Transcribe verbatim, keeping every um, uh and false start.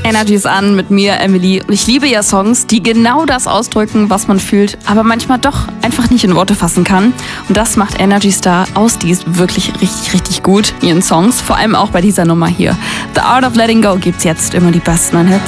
Energy ist an mit mir, Emily. Und ich liebe ja Songs, die genau das ausdrücken, was man fühlt, aber manchmal doch einfach nicht in Worte fassen kann. Und das macht Energy Star aus dies wirklich richtig, richtig gut, ihren Songs. Vor allem auch bei dieser Nummer hier. The Art of Letting Go gibt's jetzt immer die besten Hits.